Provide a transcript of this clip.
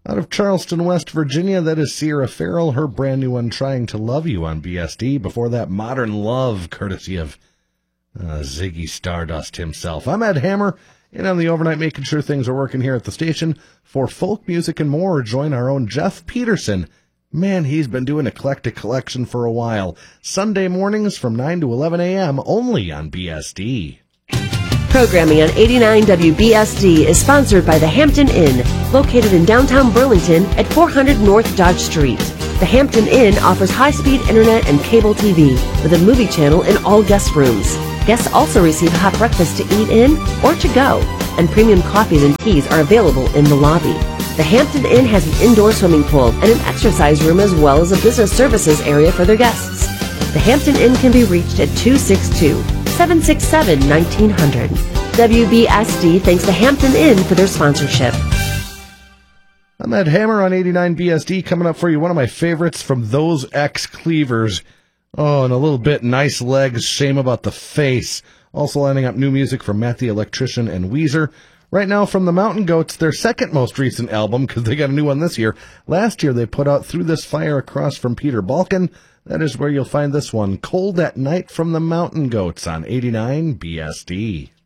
Out of Charleston, West Virginia, that is Sierra Farrell, her brand new one, Trying to Love You on BSD. Before that, Modern Love, courtesy of Ziggy Stardust himself. I'm Ed Hammer, and on the overnight, making sure things are working here at the station. For folk music and more, join our own Jeff Peterson. Man, he's been doing Eclectic Collection for a while. Sunday mornings from 9 to 11 a.m. only on BSD. Programming on 89 WBSD is sponsored by the Hampton Inn, located in downtown Burlington at 400 North Dodge Street. The Hampton Inn offers high-speed internet and cable TV with a movie channel in all guest rooms. Guests also receive hot breakfast to eat in or to go, and premium coffees and teas are available in the lobby. The Hampton Inn has an indoor swimming pool and an exercise room as well as a business services area for their guests. The Hampton Inn can be reached at 262-767-1900. WBSD thanks the Hampton Inn for their sponsorship. I'm Ed Hammer on 89 BSD, coming up for you one of my favorites from Those Ex-Cleavers. Oh, and a little bit Nice Legs, Shame About the Face. Also lining up new music from Matt the Electrician and Weezer. Right now from the Mountain Goats, their second most recent album, because they got a new one this year. Last year they put out Through This Fire across from Peter Balkan. That is where you'll find this one, Cold at Night from the Mountain Goats on 89 BSD.